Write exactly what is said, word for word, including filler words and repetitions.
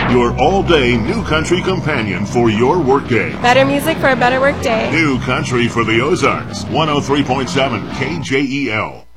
your all-day new country companion for your workday. Better music for a better workday. New country for the Ozarks. one oh three point seven K J E L.